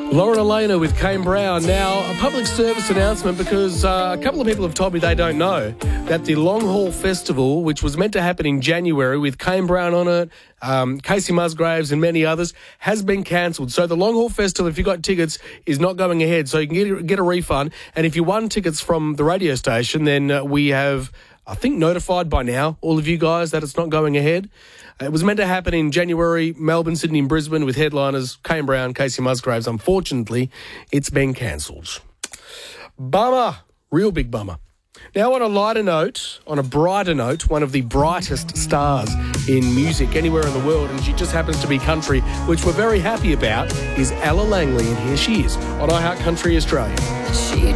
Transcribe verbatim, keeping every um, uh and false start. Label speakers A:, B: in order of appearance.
A: Lauren Elena with Kane Brown. Now, a public service announcement because uh, a couple of people have told me they don't know that the Long Haul Festival, which was meant to happen in January with Kane Brown on it, um, Casey Musgraves and many others, has been cancelled. So the Long Haul Festival, if you got tickets, is not going ahead. So you can get, get a refund. And if you won tickets from the radio station, then uh, we have, I think, notified by now all of you guys that it's not going ahead. It was meant to happen in January, Melbourne, Sydney and Brisbane with headliners Kane Brown, Casey Musgraves. Unfortunately, it's been cancelled. Bummer. Real big bummer. Now, on a lighter note, on a brighter note, one of the brightest stars in music anywhere in the world, and she just happens to be country, which we're very happy about, is Ella Langley, and here she is on iHeart Country Australia.
B: She